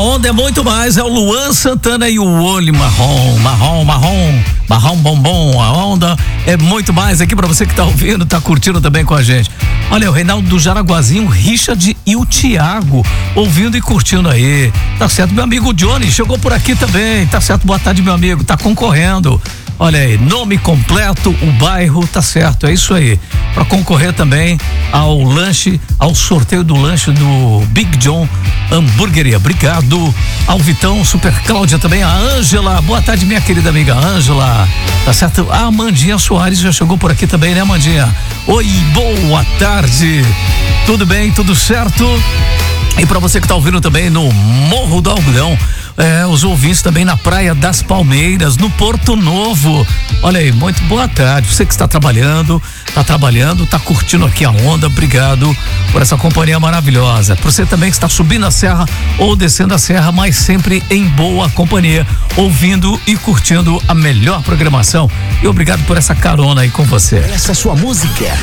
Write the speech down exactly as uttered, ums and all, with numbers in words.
onda é muito mais, é o Luan Santana e o olho marrom, marrom, marrom, marrom bombom. A onda é muito mais aqui pra você que tá ouvindo, tá curtindo também com a gente. Olha, o Reinaldo do Jaraguazinho, o Richard e o Tiago ouvindo e curtindo aí. Tá certo, meu amigo Johnny chegou por aqui também. Tá certo, boa tarde, meu amigo, tá concorrendo. Olha aí, nome completo, o bairro, tá certo, é isso aí. Para concorrer também ao lanche, ao sorteio do lanche do Big John Hamburgueria. Obrigado ao Vitão, Super Cláudia também, a Ângela. Boa tarde, minha querida amiga Ângela. Tá certo? A Amandinha Soares já chegou por aqui também, né, Amandinha? Oi, boa tarde. Tudo bem, tudo certo? E para você que tá ouvindo também no Morro do Algodão, é, os ouvintes também na Praia das Palmeiras, no Porto Novo. Olha aí, muito boa tarde. Você que está trabalhando, tá trabalhando, tá curtindo aqui a onda, obrigado por essa companhia maravilhosa. Por você também que está subindo a serra ou descendo a serra, mas sempre em boa companhia, ouvindo e curtindo a melhor programação. E obrigado por essa carona aí com você. Essa sua música